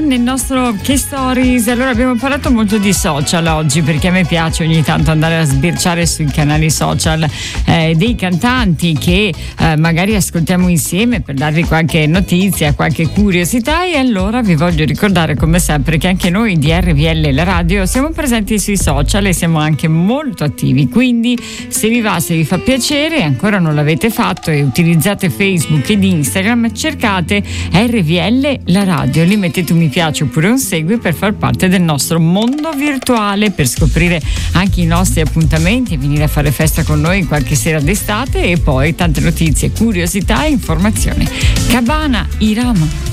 nel nostro Che Stories. Allora abbiamo parlato molto di social oggi, perché a me piace ogni tanto andare a sbirciare sui canali social dei cantanti che magari ascoltiamo insieme per darvi qualche notizia, qualche curiosità. E allora vi voglio ricordare come sempre che anche noi di RVL la radio siamo presenti sui social e siamo anche molto attivi, quindi se vi va, se vi fa piacere e ancora non l'avete fatto e utilizzate Facebook ed Instagram, cercate RVL la radio, lì mettete un mi piace oppure un segui per far parte del nostro mondo virtuale, per scoprire anche i nostri appuntamenti e venire a fare festa con noi in qualche sera d'estate, e poi tante notizie, curiosità e informazioni. Cabana Irama.